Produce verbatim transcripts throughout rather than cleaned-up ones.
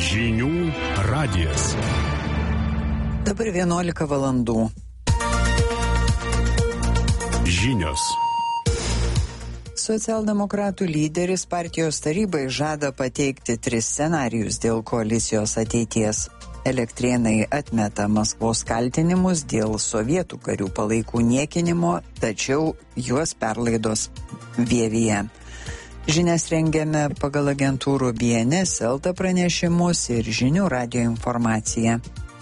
Žinių radijas. Dabar vienuolika valandų. Žinios. Socialdemokratų lyderis partijos tarybai žada pateikti tris scenarijus dėl koalicijos ateities. Elektrėnai atmeta Maskvos kaltinimus dėl sovietų karių palaikų niekinimo, tačiau juos perlaidos Vievyje. Žinias rengiame pagal agentūrų B N S, Elta pranešimus ir Žinių radijo informaciją.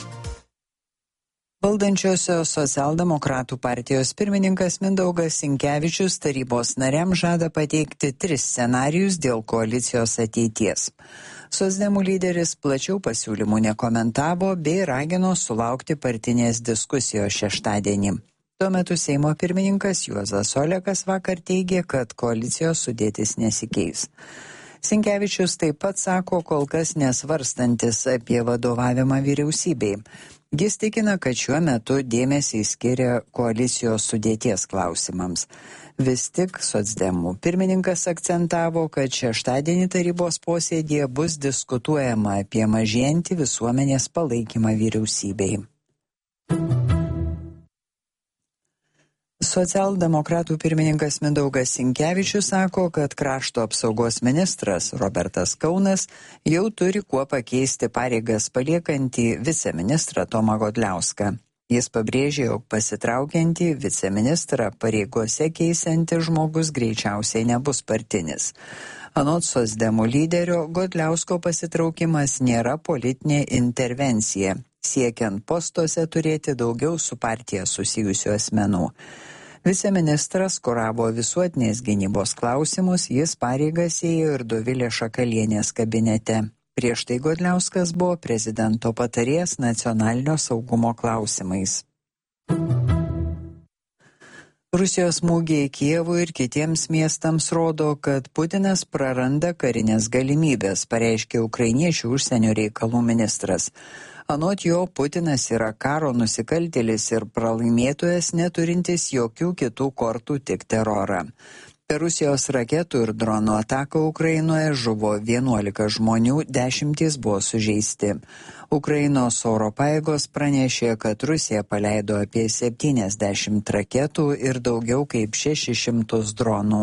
Valdančiosios socialdemokratų partijos pirmininkas Mindaugas Sinkevičius tarybos nariams žada pateikti tris scenarijus dėl koalicijos ateities. Socdemų lyderis plačiau pasiūlymų nekomentavo bei ragino sulaukti partinės diskusijos šeštadienį. Tuo metu Seimo pirmininkas Juozas Olekas vakar teigė, kad koalicijos sudėtis nesikeis. Sinkevičius taip pat sako, kol kas nesvarstantis apie vadovavimą vyriausybei. Jis tikina, kad šiuo metu dėmesį skiria koalicijos sudėties klausimams. Vis tik socdemų pirmininkas akcentavo, kad šeštadienį tarybos posėdėje bus diskutuojama apie mažėjantį visuomenės palaikymą vyriausybei. Socialdemokratų pirmininkas Mindaugas Sinkevičius sako, kad krašto apsaugos ministras Robertas Kaunas jau turi kuo pakeisti pareigas paliekantį viceministrą Tomą Godliauską. Jis pabrėžė, jog pasitraukiantį viceministrą pareigose keisiantis žmogus greičiausiai nebus partinis. Anot socdemų lyderio, Godliausko pasitraukimas nėra politinė intervencija, siekiant postuose turėti daugiau su partija susijusių asmenų. Viceministras kuravo visuotinės gynybos klausimus, jis pareigas ėjo ir Dovilė Šakalienės kabinete. Prieš tai Godliauskas buvo prezidento patarėjas nacionalinio saugumo klausimais. Rusijos smūgiai Kijevui ir kitiems miestams rodo, kad Putinas praranda karinės galimybės, pareiškė ukrainiečių užsienio reikalų ministras. Anot jo, Putinas yra karo nusikaltėlis ir pralaimėtojas, neturintis jokių kitų kortų, tik terorą. Per Rusijos raketų ir dronų ataką Ukrainoje žuvo vienuolika žmonių, dešimtys buvo sužeisti. Ukrainos oro pajėgos pranešė, kad Rusija paleido apie septyniasdešimt raketų ir daugiau kaip šešis šimtus dronų.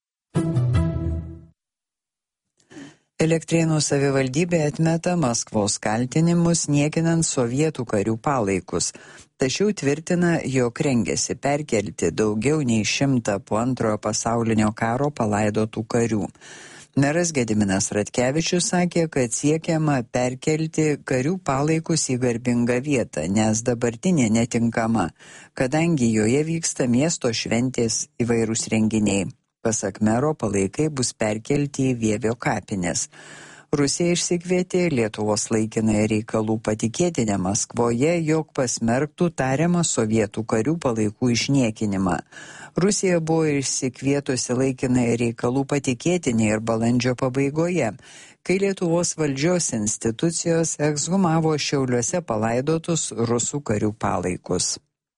Elektrėnų savivaldybė atmeta Maskvos kaltinimus niekinant sovietų karių palaikus, tačiau tvirtina, jog rengiasi perkelti daugiau nei šimtą po antrojo pasaulinio karo palaidotų karių. Meras Gediminas Ratkevičius sakė, kad siekiama perkelti karių palaikus į garbingą vietą, nes dabartinė netinkama, kadangi joje vyksta miesto šventės įvairūs renginiai. Pasak mero, palaikai bus perkelti į Vievio kapines. Rusija išsikvietė Lietuvos laikinąją reikalų patikėtinę Maskvoje, jog pasmerktų tariamą sovietų karių palaikų išniekinimą. Rusija buvo išsikvietusi laikinąją reikalų patikėtinę ir balandžio pabaigoje, kai Lietuvos valdžios institucijos ekshumavo Šiauliuose palaidotus rusų karių palaikus.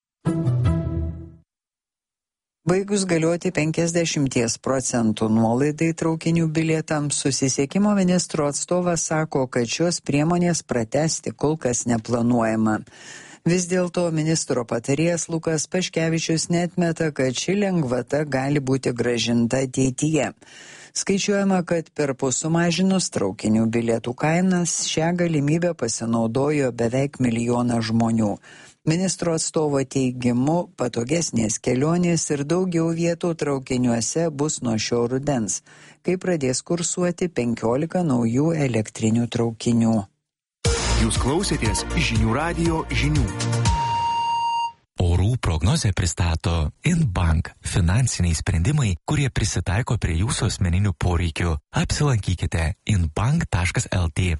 Baigus galioti penkiasdešimt procentų nuolaidai traukinių bilietams, susisiekimo ministro atstovas sako, kad šios priemonės pratęsti kol kas neplanuojama. Vis dėlto ministro patarėjas Lukas Paškevičius neatmeta, kad ši lengvata gali būti grąžinta ateityje. Skaičiuojama, kad perpus sumažinus traukinių bilietų kainas šią galimybę pasinaudojo beveik milijoną žmonių. Ministro atstovo teigimu, patogesnės kelionės ir daugiau vietų traukiniuose bus nuo šio rudens, kai pradės kursuoti penkiolika naujų elektrinių traukinių. Jūs klausėtės Žinių radijo žinių. Orų prognozę pristato Inbank – finansiniai sprendimai, kurie prisitaiko prie jūsų asmeninių poreikių. Apsilankykite inbank taškas el tė.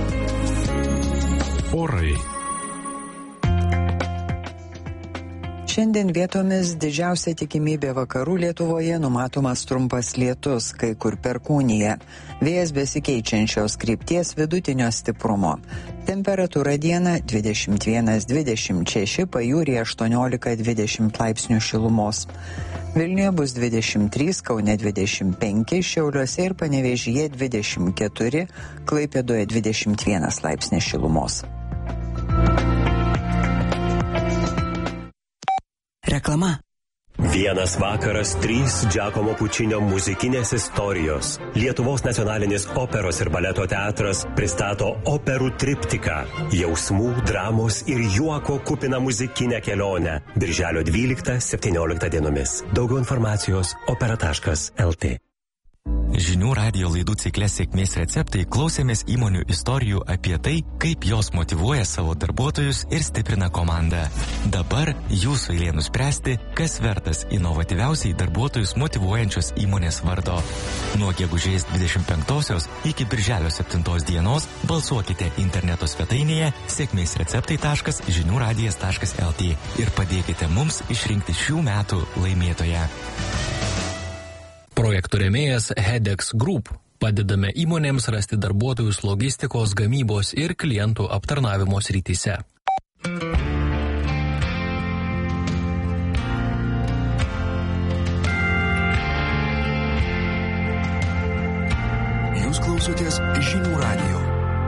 Orai. Šiandien vietomis didžiausia tikimybė vakarų Lietuvoje, numatomas trumpas lietus, kai kur perkūnija. Vėjas besikeičiančios krypties vidutinio stiprumo. Temperatūra dieną dvidešimt vienas dvidešimt šeši, pajūryje aštuoniolika dvidešimt laipsnių šilumos. Vilniuje bus dvidešimt trys, Kaune dvidešimt penki, Šiauliuose ir Panevėžyje dvidešimt keturi, Klaipėdoje dvidešimt vienas laipsnis šilumos. Reklama. Vienas vakaras, trys Giacomo Pučinio muzikinės istorijos. Lietuvos nacionalinis operos ir baleto teatras pristato operų triptiką. Jausmų, dramos ir juoko kupina muzikinę kelionę. Birželio dvyliktą septynioliktą dienomis. Daugiau informacijos opera taškas el tė. Žinių radijo laidų cikle Sėkmės receptai klausėmės įmonių istorijų apie tai, kaip jos motyvuoja savo darbuotojus ir stiprina komandą. Dabar jūsų eilė nuspręsti, kas vertas inovatyviausiai darbuotojus motyvuojančios įmonės vardo. Nuo gegužės dvidešimt penktosios iki birželio septintos dienos balsuokite interneto svetainėje sėkmės receptai taškas žinių radijas taškas el tė ir padėkite mums išrinkti šių metų laimėtoją. Projektų rėmėjas Hedex Group. Padedame įmonėms rasti darbuotojus logistikos, gamybos ir klientų aptarnavimo srityse. Jūs klausotės Žinių radijo.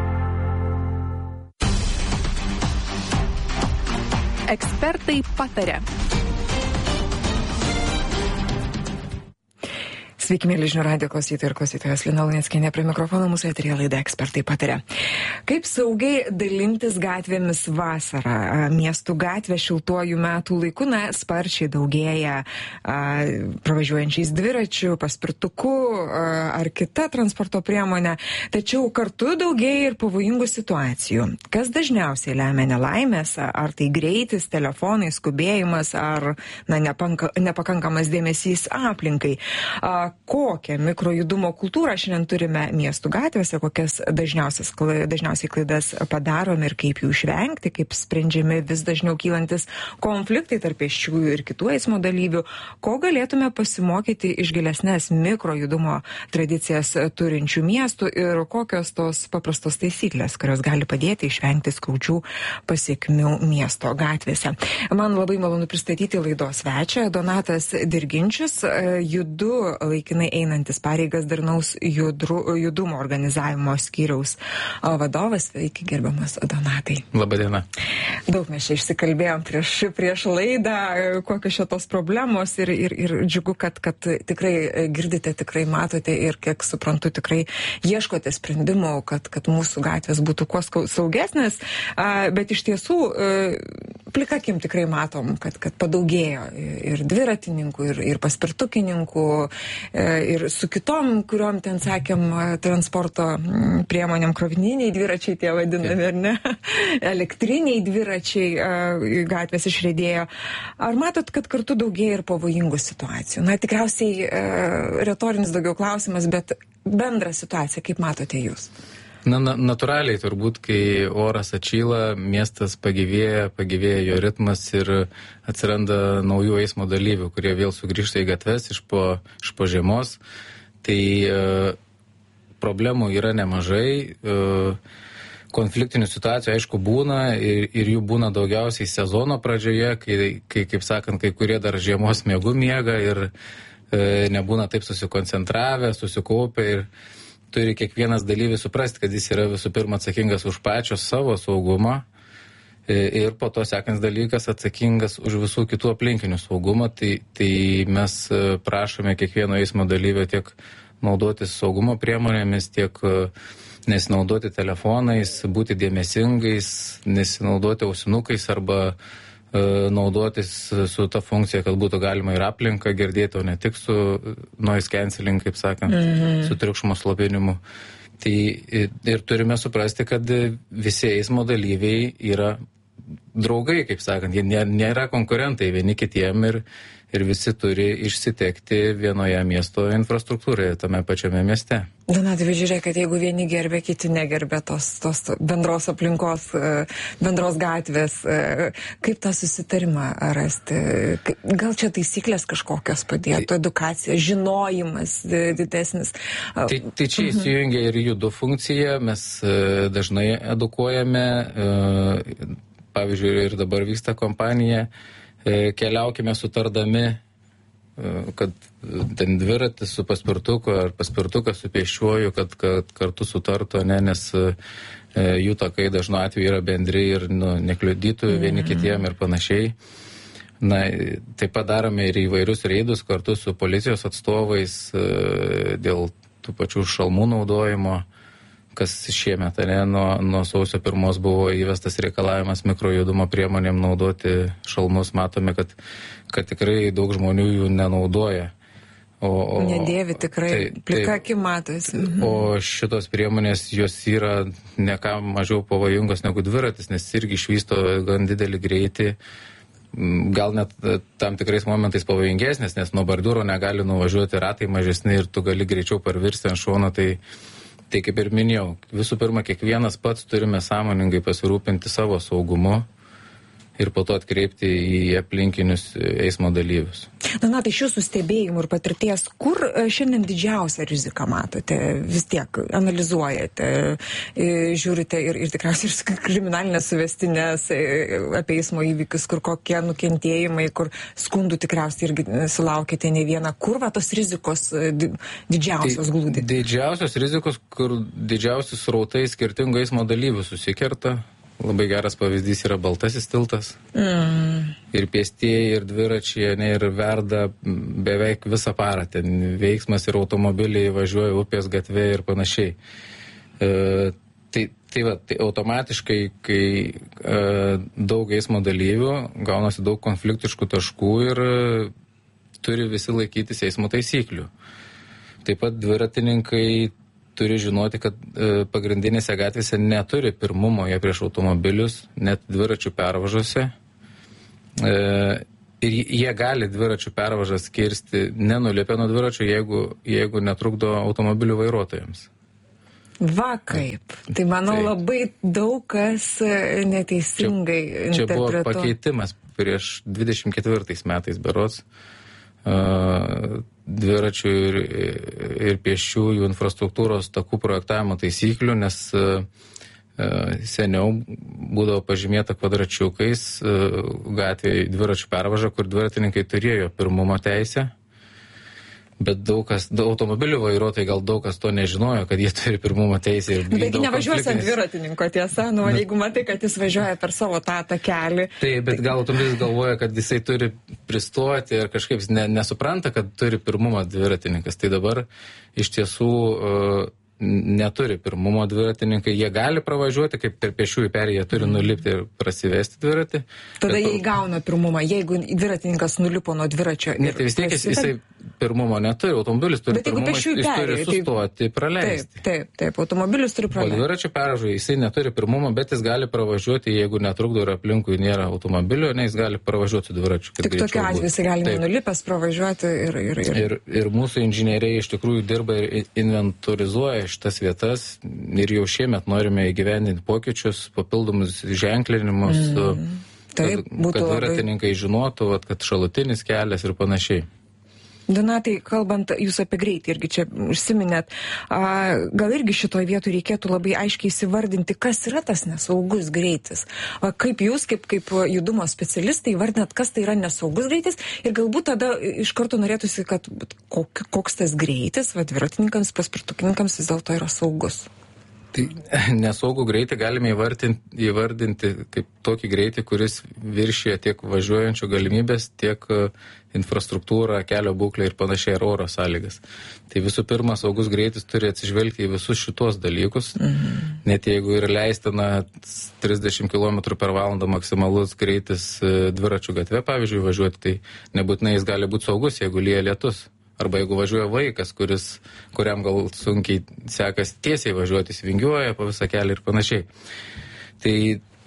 Ekspertai pataria. Sveiki, mėly Žinių radijo klausytojai ir klausytojos. Lina Luneckienė prie mikrofono, mūsų eteryje laida Ekspertai pataria. Kaip saugiai dalintis gatvėmis vasarą? Miestų gatvė šiltuoju metų laiku, na, sparčiai daugėja a, pravažiuojančiais dviračių, paspirtuku a, ar kita transporto priemonė. Tačiau kartu daugėja ir pavojingų situacijų. Kas dažniausiai lemia nelaimės? Ar tai greitis, telefonai, skubėjimas, ar na, nepanka, nepakankamas dėmesys aplinkai? A, Kokią mikrojudumo kultūrą šiandien turime miestų gatvėse, kokias dažniausiai klaidas padarome ir kaip jų išvengti, kaip sprendžiami vis dažniau kylantis konfliktai tarp pėsčiųjų ir kitų eismo dalyvių, ko galėtume pasimokyti iš gilesnės mikrojudumo tradicijas turinčių miestų ir kokios tos paprastos taisyklės, kurios gali padėti išvengti skaudžių pasiekmių miesto gatvėse. Man labai malonu pristatyti laidos svečią, Donatas Dirginčius, Judu laikinai einantis pareigas darnaus judru, judumo organizavimo skyriaus vadovas. Sveiki, gerbiamas Donatai. Labadiena. Daug mes čia išsikalbėjom prieš, prieš laidą, kokios šitos problemos ir, ir, ir džiugu, kad, kad tikrai girdite, tikrai matote ir kiek suprantu, tikrai ieškote sprendimų, kad, kad mūsų gatvės būtų kuo saugesnės, bet iš tiesų plika akim tikrai matom, kad, kad padaugėjo ir dviratininkų, ir, ir paspirtukininkų, ir su kitom, kuriuom ten sakėm, transporto priemonėm, krovininiai dviračiai tie vadinami, ar ne? Elektriniai dviračiai gatvės išriedėjo. Ar matot, kad kartu daugėja ir pavojingų situacijų? Na, tikriausiai retorinis daugiau klausimas, bet bendra situacija, kaip matote jūs? Na, na, natūraliai turbūt, kai oras atšyla, miestas pagyvėja, pagyvėja jo ritmas ir atsiranda naujų eismo dalyvių, kurie vėl sugrįžta į gatves iš po, iš po žiemos. Tai e, problemų yra nemažai, e, konfliktinių situacijų aišku būna ir, ir jų būna daugiausiai sezono pradžioje, kai, kai kaip sakant, kai kurie dar žiemos miegu miega ir e, nebūna taip susikoncentravę, susikaupę ir turi kiekvienas dalyvis suprasti, kad jis yra visų pirma atsakingas už pačios savo saugumą ir po to sekans dalykas atsakingas už visų kitų aplinkinių saugumą. Tai, tai mes prašome kiekvieno eismo dalyvio tiek naudotis saugumo priemonėmis, tiek nesinaudoti telefonais, būti dėmesingais, nesinaudoti ausinukais arba naudotis su ta funkcija, kad būtų galima ir aplinką girdėti, o ne tik su noise cancelling, kaip sakant, mm-hmm. su triukšmo slopinimu. Tai ir turime suprasti, kad visi eismo dalyviai yra draugai, kaip sakant, jie nėra konkurentai vieni kitiem ir, ir visi turi išsitekti vienoje miesto infrastruktūroje, tame pačiame mieste. Donatai, žiūrėk, kad jeigu vieni gerbė, kiti negerbė tos, tos bendros aplinkos, bendros gatvės, kaip tą susitarimą rasti? Gal čia taisyklės kažkokios padėtų, edukacija, žinojimas didesnis? Tai, tai čia įsijungia ir judų funkcija, mes dažnai edukuojame, pavyzdžiui, ir dabar vyksta kompanija, keliaukime sutardami, kad ten dviratis su paspirtuku ar paspirtukas su pėsčiuoju, kad, kad kartu sutartų, ne, nes jų takai dažnu atveju yra bendri ir nu, nekliudytų vieni kitiem ir panašiai. Na, taip pat darome ir įvairius reidus kartu su policijos atstovais dėl tų pačių šalmų naudojimo, kas šiemet, ne, nuo, nuo sausio pirmos buvo įvestas reikalavimas mikrojudumo priemonėm naudoti šalmus. Matome, kad, kad tikrai daug žmonių jų nenaudoja. O, o, Nedėvi tikrai, tai, plika akim matosi. Mhm. O šitos priemonės, jos yra ne ką mažiau pavojingos negu dviratis, nes irgi išvysto gan didelį greitį. Gal net tam tikrais momentais pavojingesnis, nes nuo bordiūro negali nuvažiuoti ratai mažesni ir tu gali greičiau parvirsti ant šono. Tai Tai kaip ir minėjau, visų pirma, kiekvienas pats turime sąmoningai pasirūpinti savo saugumu ir po to atkreipti į aplinkinius eismo dalyvius. Donatai, iš jūsų stebėjimų ir patirties, kur šiandien didžiausią riziką matote? Vis tiek analizuojate, žiūrite ir, ir tikriausiai ir kriminalinės suvestinės apie eismo įvykius, kur kokie nukentėjimai, kur skundų tikriausiai irgi sulaukite ne vieną. Kur va tos rizikos didžiausios glūdi? Didžiausios rizikos, kur didžiausios srautai skirtingų eismo dalyvių susikerta. Labai geras pavyzdys yra Baltasis tiltas. Mm. Ir pėstieji, ir dviračiai, ne, ir verda beveik visą parą. Ten veiksmas ir automobiliai važiuoja upės gatvė ir panašiai. E, tai, tai, va, tai automatiškai, kai e, daug eismo dalyvių, gaunasi daug konfliktiškų taškų ir e, turi visi laikytis eismo taisyklių. Taip pat dviratininkai turi žinoti, kad e, pagrindinėse gatvėse neturi pirmumo jie prieš automobilius, net dviračių pervažose. E, ir jie gali dviračių pervažą skirsti nenulipę nuo dviračių, jeigu, jeigu netrukdo automobilių vairuotojams. Va kaip. Tai manau tai, labai daug kas neteisingai čia, čia buvo pakeitimas prieš dvidešimt ketvirtais metais berods. Uh, dviračių ir, ir pėsčiųjų infrastruktūros takų projektavimo taisyklių, nes uh, seniau būdavo pažymėta kvadračiukais uh, gatvėje dviračių pervaža, kur dviratininkai turėjo pirmumo teisę. Bet daug kas, daug automobilių vairuotojai gal daug kas to nežinojo, kad jie turi pirmumo teisę. Taigi nevažiuosi ant dviratininko, tiesa, nu, bet, jeigu matai, kad jis važiuoja per savo tą takelį. Taip, bet tai gal automobilis galvoja, kad jisai turi pristoti ir kažkaip ne, nesupranta, kad turi pirmumą dviratininkas. Tai dabar iš tiesų uh, neturi pirmumo dviratininkai. Jie gali pravažiuoti, kaip per pėsčiųjų perėją, turi nulipti ir prasivesti dviratį. Tada jie įgauna pirmumą. Jeigu dviratininkas nulipo nuo dviračio ir... Ne, tai vis tiek jis, jisai pirmumo neturi. Automobilis turi pirmumą, jis turi sustoti, tai, praleisti. Taip, taip, taip, automobilis turi praleisti. O dviračio pervažoje jisai neturi pirmumo, bet jis gali pravažiuoti, jeigu netrukdo ir aplinkui nėra automobilio, ne, jis gali pravažiuoti su dviračiu. Tik tokiu atveju jisai gali nenulipęs pravažiuoti ir... Ir, ir... Ir, ir mūsų inžinieriai iš tikrųjų dirba ir inventorizuoja šitas vietas ir jau šiemet norime įgyvendinti pokyčius, papildomus ženklinimus, mm, taip, kad, kad dviratininkai labai... žinotų, kad šalutinis kelias ir panašiai. Donatai, kalbant jūs apie greitį, irgi čia užsiminėt, a, gal irgi šitoj vietoj reikėtų labai aiškiai įsivardinti, kas yra tas nesaugus greitis. A, kaip jūs, kaip, kaip judumo specialistai, įvardinat, kas tai yra nesaugus greitis ir galbūt tada iš karto norėtųsi, kad kok, koks tas greitis, va, dviratininkams, paspirtukininkams vis dėlto yra saugus. Tai nesaugų greitį galime įvardinti, įvardinti kaip tokį greitį, kuris viršyje tiek važiuojančių galimybės, tiek infrastruktūrą, kelio būklę ir panašiai ir oro sąlygas. Tai visų pirma, saugus greitis turi atsižvelgti į visus šitos dalykus. Mhm. Net jeigu ir leistina trisdešimt kilometrų per valandą maksimalus greitis dviračių gatve, pavyzdžiui, važiuoti, tai nebūtinai jis gali būti saugus, jeigu lyja lietus. Arba jeigu važiuoja vaikas, kuris, kuriam gal sunkiai sekas tiesiai važiuoti, vingiuoja po visą kelią ir panašiai. Tai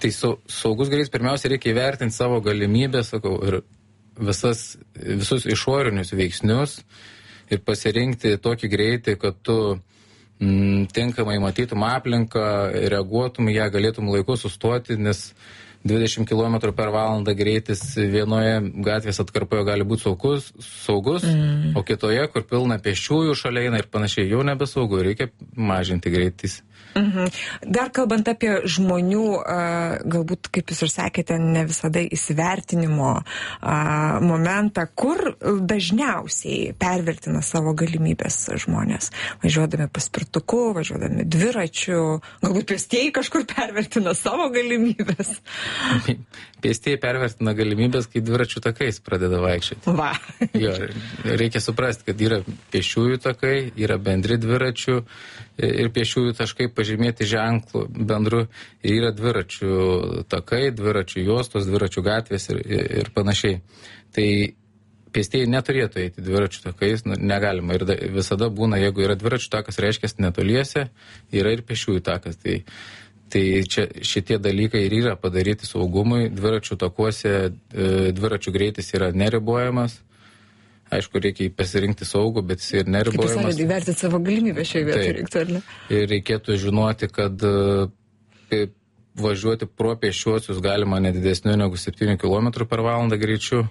Tai saugus greitis pirmiausia reikia įvertinti savo galimybę, sakau, ir visas, visus išorinius veiksnius ir pasirinkti tokį greitį, kad tu mm, tinkamai matytum aplinką, reaguotum, ją galėtum laiku sustoti, nes dvidešimt kilometrų per valandą greitis vienoje gatvės atkarpoje gali būti saugus, saugus mm. o kitoje, kur pilna pėsčiųjų šalia eina ir panašiai, jau nebesaugu, reikia mažinti greitis. Mhm. Dar kalbant apie žmonių, galbūt, kaip jūs ir sakėte, ne visada įsivertinimo momentą, kur dažniausiai pervertina savo galimybės žmonės, važiuodami paspirtuku, važiuodami dviračiu, galbūt pėstieji kažkur pervertina savo galimybės. Pėstieji pervertina galimybės, kai dviračių takais pradeda vaikščioti. Va. Jo, reikia suprasti, kad yra pėsčiųjų takai, yra bendri dviračių ir pėsčiųjų taškai pažymėti ženklų bendru, ir yra dviračių takai, dviračių juostos, dviračių gatvės ir, ir panašiai. Tai pėstieji neturėtų eiti dviračių takais, negalima. Ir da, visada būna, jeigu yra dviračių takas, reiškia netoliese, yra ir pėsčiųjų takas. Tai, tai čia šitie dalykai ir yra padaryti saugumui. Dviračių takuose dviračių greitis yra neribojamas. Aišku, reikia pasirinkti saugų, bet jis ir neribojamas. Kaip jūs įvertinti savo galimybę šioje vietoje reiktų, ar ne? Ir reikėtų žinoti, kad važiuoti pro pėsčiuosius galima nedidesniu negu septynių kilometrų per valandą greičiu.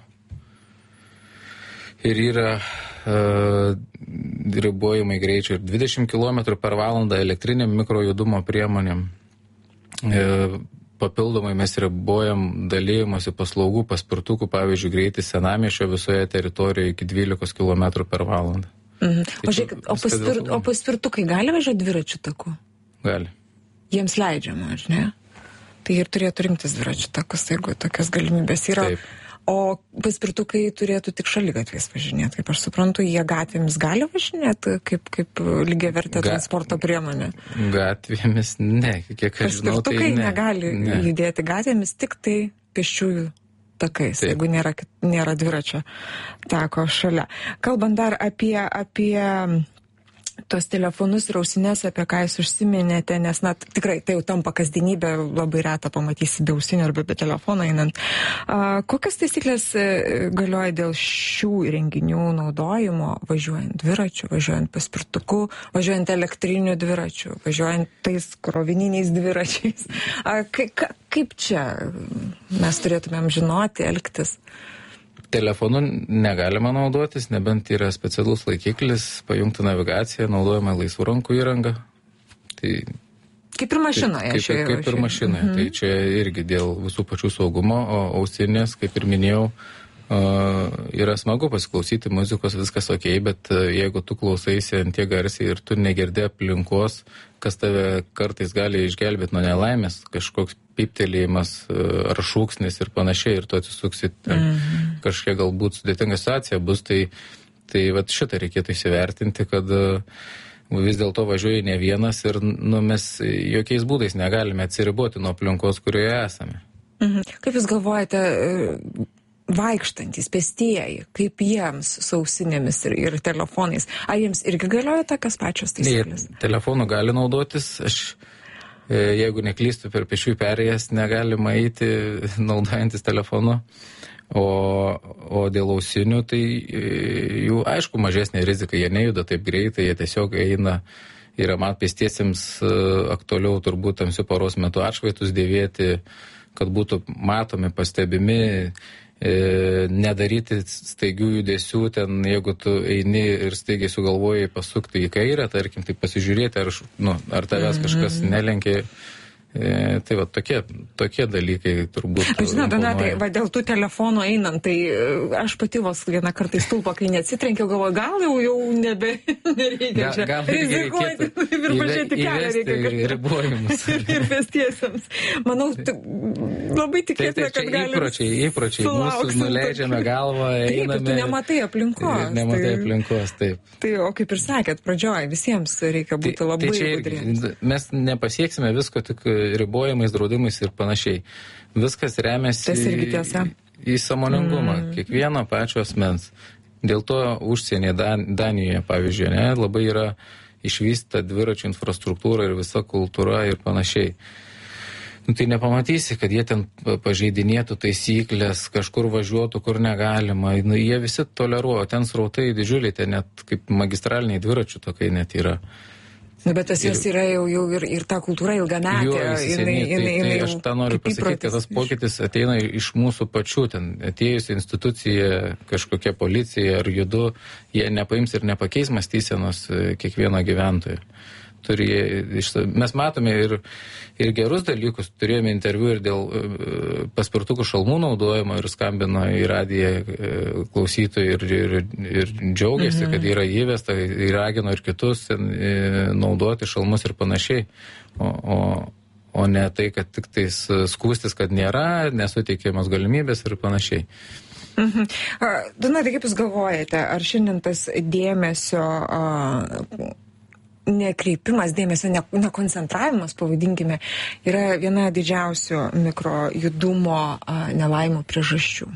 Ir yra uh, ribojimai greičio ir dvidešimt kilometrų per valandą elektriniam mikrojudumo priemonėm. Uh, Papildomai mes ribojam dalymosi paslaugų paspirtukų, pavyzdžiui, greitis senamiesčio visoje teritorijoje iki dvylikos kilometrų per valandą. Mhm. O, žiūrėk, o, paspir, o paspirtukai gali važiuoti dviračių taku? Gali. Jiems leidžiama, ar ne? Tai ir turėtų rinktis dviračių takus, jeigu tokias galimybės yra. Taip. O paspirtukai turėtų tik šaligatviais važinėti, kaip aš suprantu, jie gatvėmis gali važinėti kaip, kaip lygiavertė Ga... transporto priemonė? Gatvėmis ne, kiek aš žinau, tai ne. Paspirtukai negali ne. judėti gatvėmis, tik tai pėsčiųjų takais, Taip. jeigu nėra, nėra dviračio tako šalia. Kalbant dar apie, apie tos telefonus ir ausines, apie ką jūs užsiminėte, nes, na, tikrai tai jau tampa kasdienybė, labai reta pamatysi be ausinių arba be telefono einant. A, kokias taisyklės galioja dėl šių įrenginių naudojimo, važiuojant dviračiu, važiuojant paspirtuku, važiuojant elektriniu dviračiu, važiuojant tais krovininiais dviračiais? A, ka, ka, kaip čia mes turėtumėm žinoti, elgtis? Telefonu negalima naudotis, nebent yra specialus laikiklis, pajungta navigacija, naudojama laisvų rankų įranga. Tai, kaip ir mašinoje. Kaip, kaip, kaip ir mašinoje. Mhm. Tai čia irgi dėl visų pačių saugumo, o ausinės, kaip ir minėjau, yra smagu pasiklausyti muzikos, viskas ok, bet jeigu tu klausaisi ant tiek garsiai ir tu negirdi aplinkos, kas tave kartais gali išgelbėti nuo nelaimės, kažkoks pyptelėjimas ar šūksnis ir panašiai, ir tu atsisuksi, mm-hmm. kažkiek galbūt sudėtinga situacija bus, tai, tai vat šitą reikėtų įsivertinti, kad vis dėlto važiuoji ne vienas ir nu, mes jokiais būdais negalime atsiriboti nuo aplinkos, kurioje esame. Mm-hmm. Kaip jūs galvojate, vaikštantys, pėstieji, kaip jiems su ausinėmis ir, ir telefonais, ar jiems irgi galioja tokios pačios taisyklės? Telefonu gali naudotis, aš jeigu neklystu per pėsčiųjų perėjas, negalima eiti naudojantis telefonu, o, o dėl ausinių, tai jų aišku mažesnė rizika, jie nejuda taip greitai, jie tiesiog eina, yra man pėstiesiems aktualiau turbūt tamsiu paros metu atšvaitus dėvėti, kad būtų matomi, pastebimi, nedaryti staigių judesių, ten jeigu tu eini ir staigiai sugalvoji pasukti į kairę, tarkim, tai pasižiūrėti, ar, nu, ar tavęs kažkas nelenkia. E, tai va, tokie, tokie dalykai turbūt. Žinau, Donatai, va dėl tų telefonų einant, tai aš pati vos vieną kartą į stulpą, kai neatsitrenkiau, galvoju, gal jau, jau nebe, nereikia čia gal, gal rizikuoti ir važiuoti kelią reikia ribojimus. ir, ir pėstiesiems. Manau, t- labai tikėtina, kad gali įpročiai, įpročiai, mūsų nuleidžiame galvą, einame. Taip, tu nematai aplinkos. Nematai tai, aplinkos, taip. Tai, o kaip ir sakėt, pradžioj visiems reikia būti tai, labai tai budriems. Mes nepasieksime visko tik ribojimais, draudimais ir panašiai. Viskas remiasi į, į sąmoningumą, mm. kiekvieno pačio asmens. Dėl to užsienyje, Dan, Danijoje, pavyzdžiui, ne, labai yra išvystyta dviračių infrastruktūra ir visa kultūra ir panašiai. nu, tai nepamatysi, kad jie ten pažeidinėtų taisyklės, kažkur važiuotų, kur negalima. Nu, jie visi toleruoja, ten srautai didžiuliai, ten net kaip magistraliniai dviračių tokai net yra. Na, bet tas jos yra jau, jau ir, ir ta kultūra ilgametė. Jo, jinai, jinai, tai, tai aš tą noriu pasakyti, kad tas pokytis ateina iš mūsų pačių. Ten atėjus institucija, kažkokia policija ar judu, jie nepaims ir nepakeis mąstysenos kiekvieno gyventojo. Turi, mes matome ir, ir gerus dalykus, turėjome interviu ir dėl paspirtukų šalmų naudojimo ir skambino į radiją klausytojai ir, ir, ir džiaugiasi, mhm. kad yra įvesta ir ragino ir kitus naudoti šalmus ir panašiai, o, o, o ne tai, kad tik tais skūstis, kad nėra, nesuteikiamas galimybės ir panašiai. Mhm. Donatai, kaip Jūs galvojate, ar šiandien tas dėmesio a, nekreipimas dėmesio, ne, nekoncentravimas, pavadinkime, yra viena didžiausių mikrojudumo nelaimų priežasčių?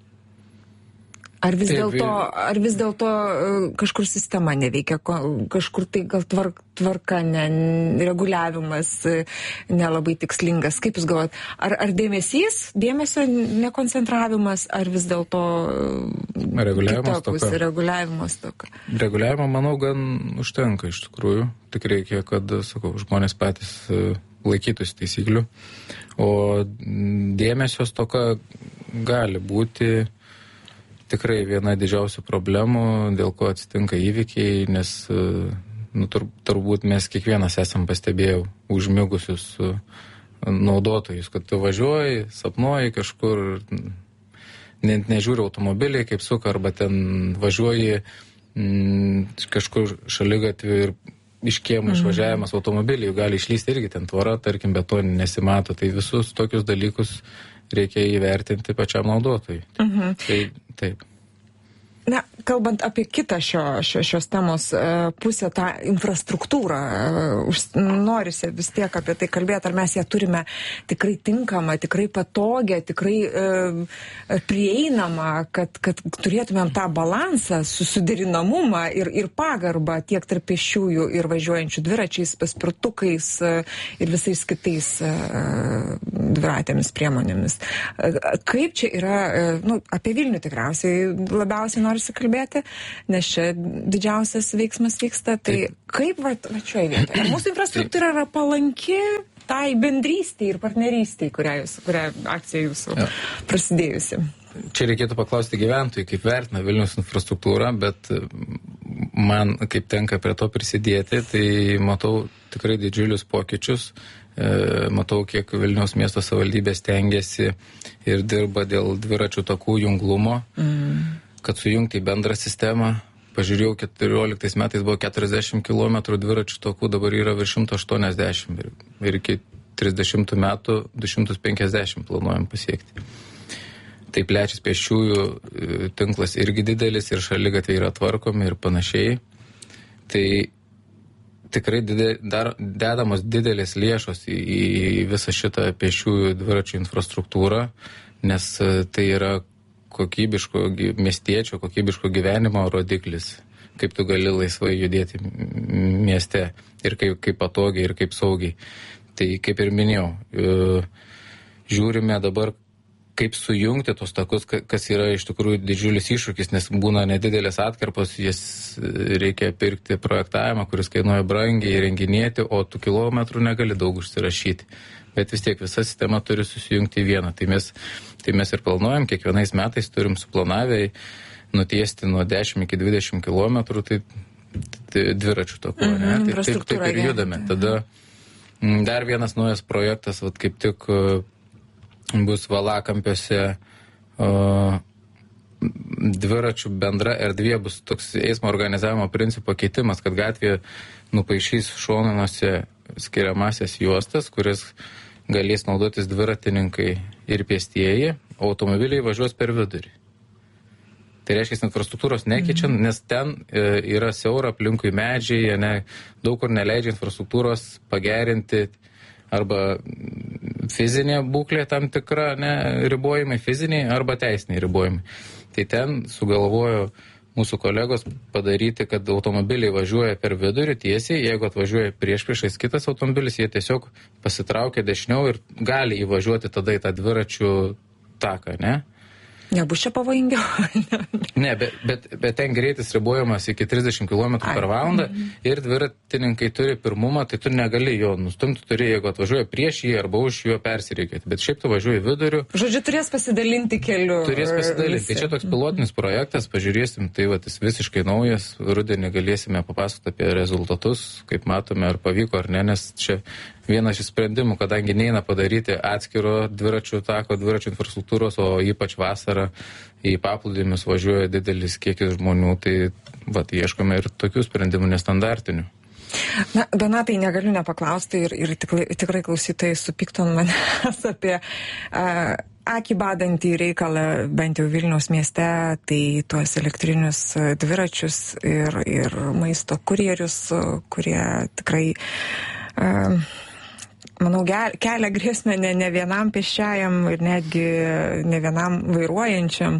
Ar vis dėlto, ar vis dėlto kažkur sistema neveikia, kažkur tai gal tvark, tvarka, ne, reguliavimas nelabai tikslingas? Kaip Jūs galvojat, ar, ar dėmesys, dėmesio nekoncentravimas, ar vis dėlto reguliavimas reguliavimas tokia? Reguliavimo, manau, gan užtenka iš tikrųjų. Tik reikia, kad, sakau, žmonės patys laikytųsi taisyklių. O dėmesio stoka gali būti tikrai viena didžiausių problemų, dėl ko atsitinka įvykiai, nes nu, tur, turbūt mes kiekvienas esam pastebėję užmigusius naudotojus, kad tu važiuoji, sapnuoji kažkur, net nežiūri automobiliai, kaip suka, arba ten važiuoji m, kažkur šaligatviu ir iš kiemų mhm. išvažiavimas automobiliai, gali išlysti irgi ten tvora, tarkim, betoninė nesimato, tai visus tokius dalykus reikia įvertinti pačiam naudotojui. Mhm. Tai taip. Na, kalbant apie kitą šio, šio, šios temos pusę, tą infrastruktūrą, norisi vis tiek apie tai kalbėti, ar mes ją turime tikrai tinkamą, tikrai patogią, tikrai e, prieinamą, kad, kad turėtumėm tą balansą, susiderinamumą ir, ir pagarbą tiek tarp pėsčiųjų ir važiuojančių dviračiais, paspirtukais ir visais kitais e, dviratėmis priemonėmis. Kaip čia yra, e, nu, apie Vilnių tikriausiai labiausiai nori norisi kalbėti, nes čia didžiausias veiksmas vyksta. Tai Taip. kaip va, va šioje vietoje? Ar mūsų infrastruktūra yra palanki tai bendrystei ir partnerystei, kurią, jūs, kurią akcija jūsų ja. prasidėjusi? Čia reikėtų paklausti gyventojų, kaip vertina Vilniaus infrastruktūrą, bet man, kaip tenka prie to prisidėti, tai matau tikrai didžiulius pokyčius. Matau, kiek Vilniaus miesto savivaldybės stengiasi ir dirba dėl dviračių takų junglumo. Mm. Kad sujungti į bendrą sistemą. Pažiūrėjau, keturioliktais metais buvo keturiasdešimt kilometrų dviračių takų, dabar yra virš šimtas aštuoniasdešimt ir iki trisdešimtų metų du šimtus penkiasdešimt planuojam pasiekti. Tai plečias pėsčiųjų tinklas irgi didelis ir šaligatviai yra tvarkomi ir panašiai. Tai tikrai didė, dar dedamos didelės lėšos į, į visą šitą pėsčiųjų dviračių infrastruktūrą, nes tai yra kokybiško miestiečio, kokybiško gyvenimo rodiklis, kaip tu gali laisvai judėti mieste ir kaip, kaip patogiai ir kaip saugiai. Tai kaip ir minėjau, žiūrime dabar, kaip sujungti tos takus, kas yra iš tikrųjų didžiulis iššūkis, nes būna nedidelės atkarpos, jas reikia pirkti projektavimą, kuris kainuoja brangiai, įrenginėti, o tų kilometrų negali daug užsirašyti. Bet vis tiek visa sistema turi susijungti į vieną. Tai mes, tai mes ir planuojam, kiekvienais metais turim suplanavę nutiesti nuo dešimt iki dvidešimt kilometrų, tai, tai dviračių takų, mm-hmm, ne? Tai taip, taip ir judame. Tada dar vienas naujas projektas, vat, kaip tik bus Valakampiuose uh, dviračių bendra erdvė, bus toks eismo organizavimo principo keitimas, kad gatvėje nupaišys šonuose skiriamasias juostas, kuris galės naudotis dviratininkai ir pėstieji, o automobiliai važiuos per vidurį. Tai reiškia, infrastruktūros nekeičiant, nes ten e, yra siaura aplinkui medžiai, ne, daug kur neleidžia infrastruktūros pagerinti arba fizinė būklė tam tikra, ne, ribojimai fiziniai arba teisiniai ribojimai. Tai ten sugalvojo mūsų kolegos padaryti, kad automobiliai važiuoja per vidurį tiesiai, jeigu atvažiuoja prieš priešais kitas automobilis, jie tiesiog pasitraukia dešiniau ir gali įvažiuoti tada į tą dviračių taką, ne? Nebus čia pavojingiau. Ne, bet, bet, bet ten greitis ribojamas iki trisdešimt kilometrų per valandą ir dviratininkai turi pirmumą, tai tu negali jo nustumti, turi, jeigu atvažiuoja prieš jį arba už jo persireikioti. Bet šiaip tu važiuoji viduriu. Žodžiu, turės pasidalinti keliu. Turės pasidalinti. Tai čia toks pilotinis projektas, pažiūrėsim, tai va, jis visiškai naujas. Rudenį galėsime papasakoti apie rezultatus, kaip matome, ar pavyko ar ne, nes čia vienas iš sprendimų, kadangi neina padaryti atskiro dviračių tako, dviračių infrastruktūros, o ypač vasarą į paplūdimius važiuoja didelis kiekis žmonių, tai vat, ieškome ir tokių sprendimų nestandartinių. Na, Donatai, negaliu nepaklausti ir, ir tikrai, tikrai klausytojai supyktų ant manęs apie uh, akį badantį reikalą, bent jau Vilniaus mieste, tai tuos elektrinius dviračius ir, ir maisto kurjerius, kurie tikrai uh, manau, kelia grėsmę ne, ne vienam pėsčiajam ir netgi ne vienam vairuojančiam.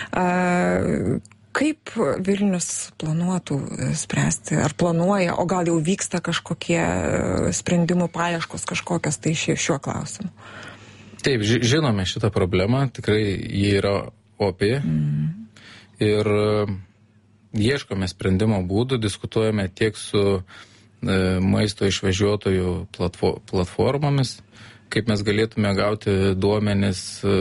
Kaip Vilnius planuotų spręsti? Ar planuoja, o gal jau vyksta kažkokie sprendimų paieškos kažkokios tai šiuo klausimu? Taip, žinome šitą problemą, tikrai jį yra opi mm. ir ieškome sprendimo būdų, diskutuojame tiek su maisto išvežiotojų platformomis, kaip mes galėtume gauti duomenis,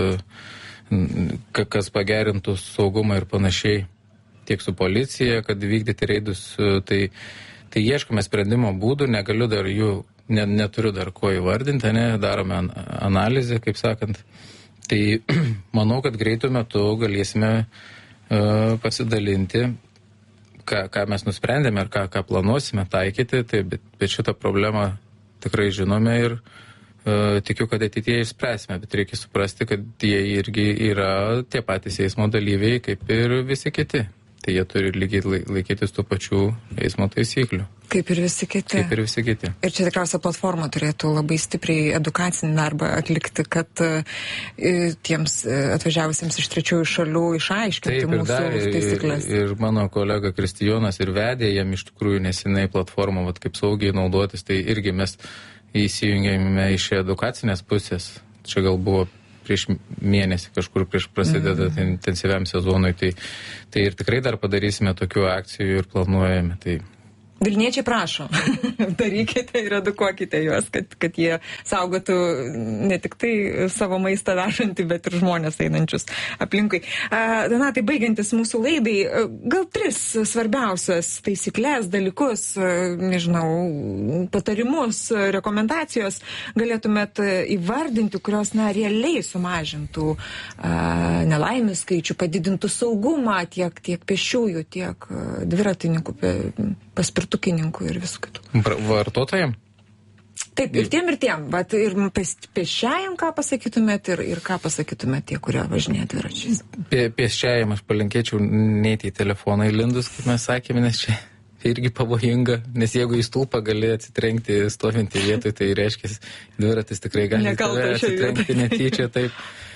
kas pagerintų saugumą ir panašiai, tiek su policija, kad vykdyti reidus, tai, tai ieškome sprendimo būdų, negaliu dar jų, ne, neturiu dar ko įvardinti, ne, darome analizę, kaip sakant. Tai manau, kad greitų metu galėsime uh, pasidalinti, Ką, ką mes nusprendėme ir ką, ką planuosime taikyti, tai, bet, bet šitą problemą tikrai žinome ir uh, tikiu, kad ateityje išspręsime, bet reikia suprasti, kad jie irgi yra tie patys eismo dalyviai kaip ir visi kiti. Tai jie turi lygiai laikytis tų pačių eismo taisyklių. Kaip ir visi kiti. Kaip ir visi kiti. Ir čia tikriausia platforma turėtų labai stipriai edukacinį darbą atlikti, kad uh, tiems uh, atvažiavusiems iš trečiųjų šalių išaiškinti Taip, mūsų dar, taisyklės. Ir, ir mano kolega Kristijonas ir vedė jam iš tikrųjų nesenai platformą, vat, kaip saugiai naudotis, tai irgi mes įsijungėme iš edukacinės pusės. Čia gal buvo prieš mėnesį, kažkur prieš prasidedant mm. intensyviam sezonui, tai, tai ir tikrai dar padarysime tokių akcijų ir planuojame. Tai Vilniečiai prašo, darykite ir edukuokite juos, kad, kad jie saugotų ne tik tai savo maistą vežantį, bet ir žmonės einančius aplinkui. Donatai, baigiantis mūsų laidai, gal tris svarbiausias taisyklės, dalykus, nežinau, patarimus, rekomendacijos galėtumėt įvardinti, kurios, na, realiai sumažintų a, nelaimių skaičių, padidintų saugumą tiek, tiek pėsčiųjų, tiek dviratininkų, paspirtukininkų ir visų kitų. Vartotojam? Taip, ir tiem, ir tiem. Bet ir pėsčiajam ką pasakytumėt ir, ir ką pasakytumėt tie, kurie važinėja dviračiais? Pėsčiajam aš palinkėčiau neiti į telefoną įlindus, kaip mes sakėme, nes čia irgi pavojinga, nes jeigu į stulpą gali atsitrenkti stovinti vietoj, tai reiškia, dviratis tikrai gali atsitrenkti netyčia. Taip,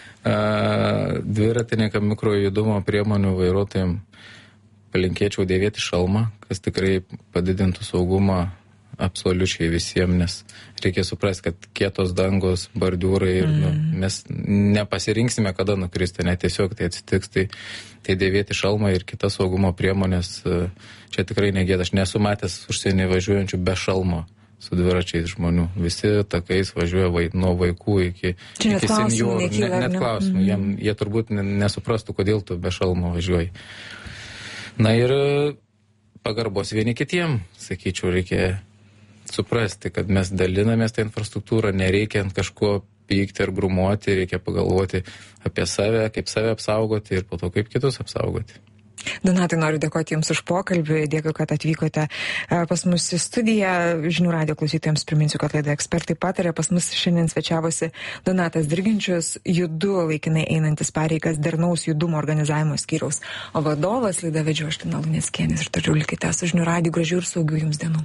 uh, dviratininkam mikrojudumo priemonių vairuotojams palinkėčiau dėvėti šalmą, kas tikrai padidintų saugumą absoliučiai visiems, nes reikia suprasti, kad kietos dangos, bordiūrai ir mm. nu, mes nepasirinksime, kada nukristi, ne tiesiog tai atsitiks, tai, tai dėvėti šalmą ir kitas saugumo priemonės, čia tikrai negėda. Aš nesu matęs užsienį važiuojančių be šalmo su dviračiais žmonių. Visi takais važiuoja vai, nuo vaikų iki, iki senjorų. Net, net klausimų. Mm. Jiem, jie turbūt nesuprastų, kodėl tu be šalmo važiuoji. Na ir pagarbos vieni kitiem, sakyčiau, reikia suprasti, kad mes dalinamės tą infrastruktūrą, nereikia ant kažko pykti ar grumuoti, reikia pagalvoti apie save, kaip save apsaugoti ir po to kaip kitus apsaugoti. Donatai, noriu dėkoti Jums už pokalbį, dėkui, kad atvykote pas mus į studiją. Žinių radijo klausytojams priminsiu, kad laida Ekspertai pataria. Pas mus šiandien svečiavosi Donatas Dirginčius, judu laikinai einantis pareigas darnaus judumo organizavimo skyriaus, o vadovas. Laidą vedžiau aš, Lina Luneckienė, ir toliau likite su Žinių radiju. Gražių ir saugių Jums dienų.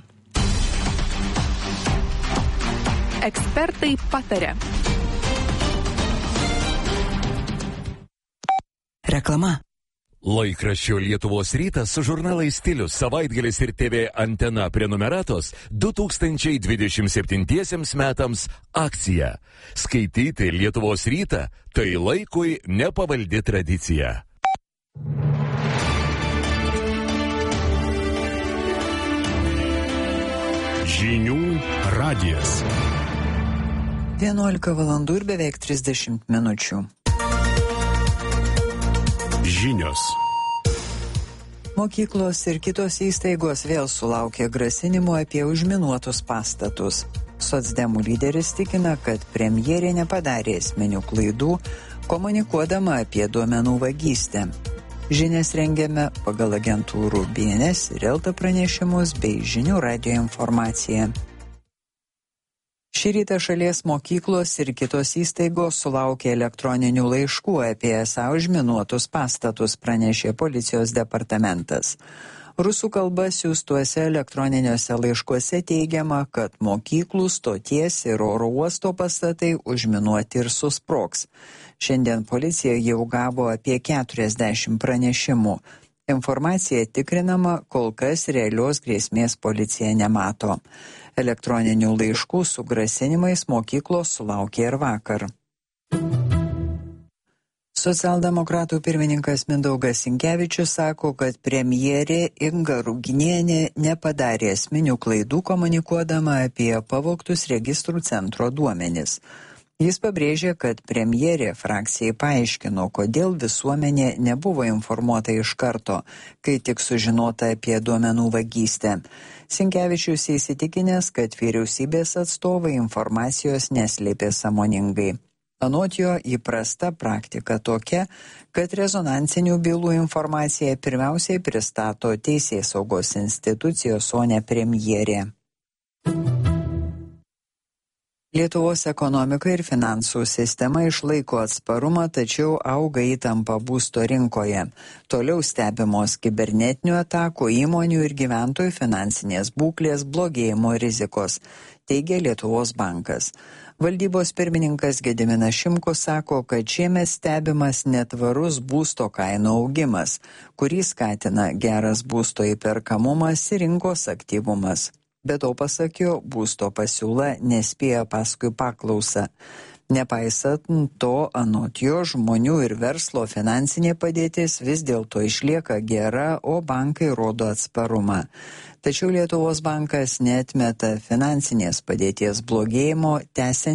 Ekspertai pataria. Reklama. Laikraščio Lietuvos rytas su žurnalais Stilius, Savaitgalis ir T V Antena prenumeratos du tūkstančiai dvidešimt septintiesiems metams akcija. Skaityti Lietuvos rytą – tai laikui nepavaldi tradicija. Žinių radijas. vienuolika valandų ir beveik trisdešimt minučių. Žinios. Mokyklos ir kitos įstaigos vėl sulaukė grasinimų apie užminuotus pastatus. Socdemų lyderis tikina, kad premjerė nepadarė esminių klaidų, komunikuodama apie duomenų vagystę. Žinias rengiame pagal agentūrų B N S ir Elta pranešimus bei Žinių radijo informaciją. Šį rytą šalies mokyklos ir kitos įstaigos sulaukė elektroninių laiškų apie esą užminuotus pastatus, pranešė policijos departamentas. Rusų kalba siųstuose elektroniniuose laiškuose teigiama, kad mokyklų, stoties ir oro uosto pastatai užminuoti ir susprogs. Šiandien policija jau gavo apie keturiasdešimt pranešimų. Informacija tikrinama, kol kas realios grėsmės policija nemato. Elektroninių laiškų su grasinimais mokyklos sulaukė ir vakar. Socialdemokratų pirmininkas Mindaugas Sinkevičius sako, kad premjerė Inga Ruginienė nepadarė esminių klaidų komunikuodama apie pavogtus registrų centro duomenis. Jis pabrėžė, kad premjerė frakcijai paaiškino, kodėl visuomenė nebuvo informuota iš karto, kai tik sužinota apie duomenų vagystę. Sinkevičius įsitikinęs, kad vyriausybės atstovai informacijos neslėpė sąmoningai. Anot jo, įprasta praktika tokia, kad rezonansinių bylų informaciją pirmiausiai pristato teisėsaugos institucijos, o ne premjerė. Lietuvos ekonomika ir finansų sistema išlaiko atsparumą, tačiau auga įtampa būsto rinkoje. Toliau stebimos kibernetinių atakų, įmonių ir gyventojų finansinės būklės blogėjimo rizikos, teigia Lietuvos bankas. Valdybos pirmininkas Gediminas Šimkus sako, kad šiemet stebimas netvarus būsto kainų augimas, kurį skatina geras būsto įperkamumas ir rinkos aktyvumas. Be to, pasak jo, būsto pasiūla nespėja paskui paklausą. Nepaisant to, anot jo, žmonių ir verslo finansinė padėtis vis dėlto išlieka gera, o bankai rodo atsparumą. Tačiau Lietuvos bankas neatmeta finansinės padėties blogėjimo, tęsiant